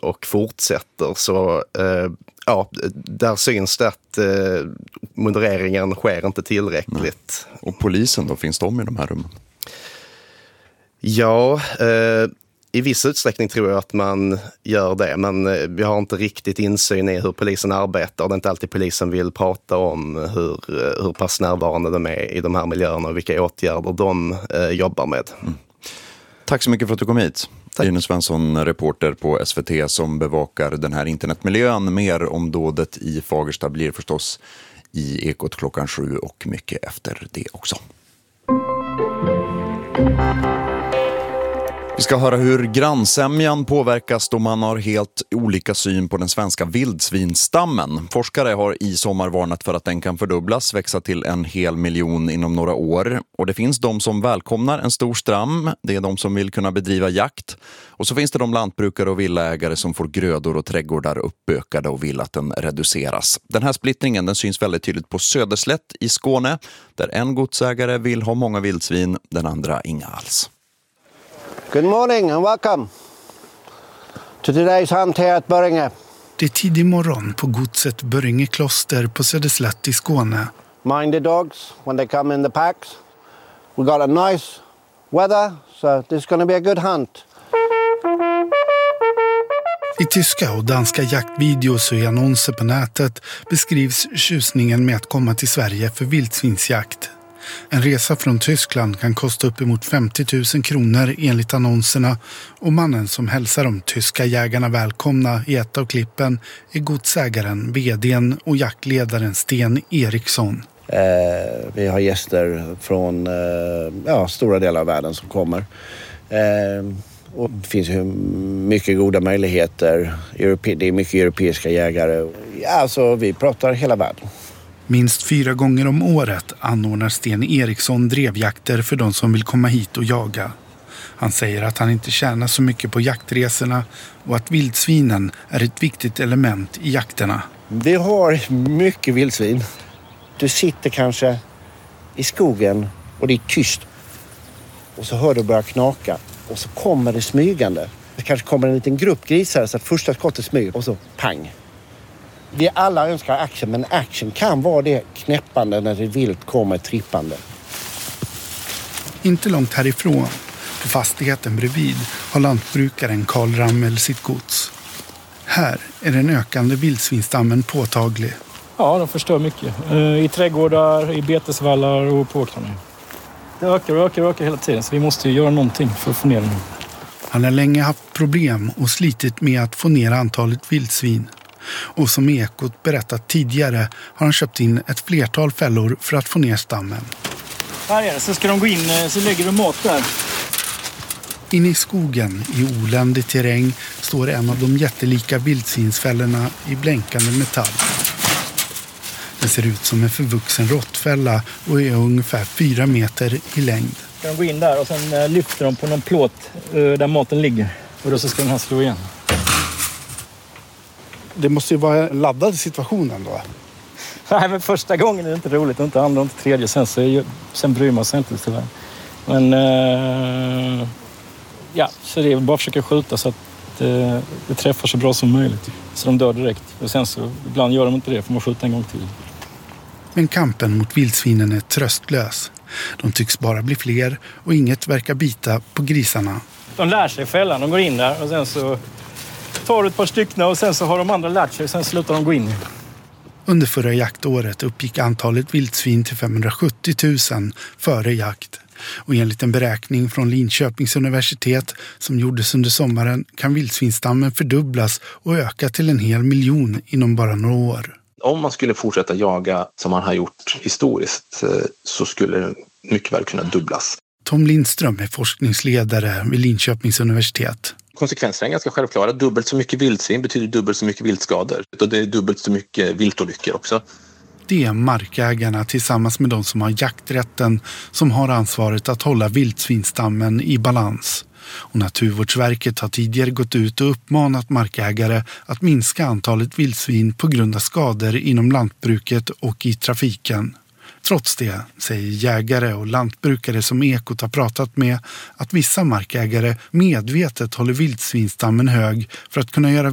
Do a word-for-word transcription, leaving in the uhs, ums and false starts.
och fortsätter. Så eh, ja, där syns det att eh, modereringen sker inte tillräckligt. Nej. Och polisen då, finns de i de här rummen? Ja, eh, i viss utsträckning tror jag att man gör det, men eh, vi har inte riktigt insyn i hur polisen arbetar. Det är inte alltid polisen vill prata om hur, hur pass närvarande de är i de här miljöerna och vilka åtgärder de eh, jobbar med. Mm. Tack så mycket för att du kom hit. Linus Svensson, reporter på S V T som bevakar den här internetmiljön. Mer om dådet i Fagersta blir förstås i Ekot klockan sju och mycket efter det också. Vi ska höra hur grannsämjan påverkas då man har helt olika syn på den svenska vildsvinstammen. Forskare har i sommar varnat för att den kan fördubblas, växa till en hel miljon inom några år. Och det finns de som välkomnar en stor stam, det är de som vill kunna bedriva jakt. Och så finns det de lantbrukare och villaägare som får grödor och trädgårdar uppökade och vill att den reduceras. Den här splittringen den syns väldigt tydligt på Söderslätt i Skåne, där en godsägare vill ha många vildsvin, den andra inga alls. Good morning and welcome to today's hunt here at Börringe. Det är tidig morgon på godset Börringe kloster på Söderslätt i Skåne. Mind the dogs when they come in the packs. We got a nice weather, so this is going to be a good hunt. I tyska och danska jaktvideos och i annonser på nätet beskrivs tjusningen med att komma till Sverige för vildsvinsjakt. En resa från Tyskland kan kosta uppemot femtio tusen kronor enligt annonserna, och mannen som hälsar de tyska jägarna välkomna i ett av klippen är godsägaren, vdn och jaktledaren Sten Eriksson. Eh, vi har gäster från eh, ja, stora delar av världen som kommer. Eh, och det finns ju mycket goda möjligheter. Europe- det är mycket europeiska jägare. Alltså, vi pratar hela världen. Minst fyra gånger om året anordnar Sten Eriksson drevjakter för de som vill komma hit och jaga. Han säger att han inte tjänar så mycket på jaktresorna och att vildsvinen är ett viktigt element i jakterna. Vi har mycket vildsvin. Du sitter kanske i skogen och det är tyst. Och så hör du börja knaka och så kommer det smygande. Det kanske kommer en liten grupp grisar så att första skottet smyger och så pang. Vi alla önskar action, men action kan vara det knäppande när det vilt kommer trippande. Inte långt härifrån, på fastigheten bredvid, har lantbrukaren Karl Rammel sitt gods. Här är den ökande vildsvinstammen påtaglig. Ja, de förstör mycket. I trädgårdar, i betesvallar och på åkrarna. Det ökar och ökar och ökar hela tiden, så vi måste ju göra någonting för att få ner den. Han har länge haft problem och slitit med att få ner antalet vildsvin. Och som Ekot berättat tidigare har han köpt in ett flertal fällor för att få ner stammen. Här är det, så ska de gå in, så lägger de mat där. Inne i skogen, i oländig terräng, står en av de jättelika vildsvinsfällorna i blänkande metall. Den ser ut som en förvuxen råttfälla och är ungefär fyra meter i längd. Ska de gå in där och sen lyfter de på någon plåt där maten ligger. Och då så ska den här slå igen. Det måste ju vara en laddad situation då. Nej, men första gången är det inte roligt, inte andra, inte tredje. Sen, så är, sen bryr man sig inte tyvärr. Men eh, ja, så det är bara att försöka skjuta så att eh, det träffar så bra som möjligt. Så de dör direkt. Och sen så ibland gör de inte det, för man skjuta en gång till. Men kampen mot vildsvinen är tröstlös. De tycks bara bli fler och inget verkar bita på grisarna. De lär sig fällan, de går in där och sen så tar du ett par stycken och sen så har de andra lärt sig och sen slutar de gå in. Under förra jaktåret uppgick antalet vildsvin till femhundrasjuttio tusen före jakt. Och enligt en beräkning från Linköpings universitet som gjordes under sommaren kan vildsvinstammen fördubblas och öka till en hel miljon inom bara några år. Om man skulle fortsätta jaga som man har gjort historiskt så skulle det mycket väl kunna dubblas. Tom Lindström är forskningsledare vid Linköpings universitet. Konsekvenserna är ganska självklara. Dubbelt så mycket vildsvin betyder dubbelt så mycket viltskador. Och det är dubbelt så mycket viltolyckor också. Det är markägarna tillsammans med de som har jakträtten som har ansvaret att hålla vildsvinstammen i balans. Och Naturvårdsverket har tidigare gått ut och uppmanat markägare att minska antalet vildsvin på grund av skador inom lantbruket och i trafiken. Trots det säger jägare och lantbrukare som Ekot har pratat med att vissa markägare medvetet håller vildsvinstammen hög för att kunna göra